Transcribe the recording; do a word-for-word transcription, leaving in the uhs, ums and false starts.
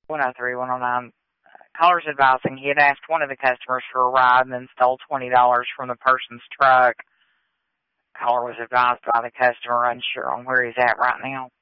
one oh three, one oh nine. Caller's advising he had asked one of the customers for a ride and then stole twenty dollars from the person's truck. Caller was advised by the customer, unsure on where he's at right now.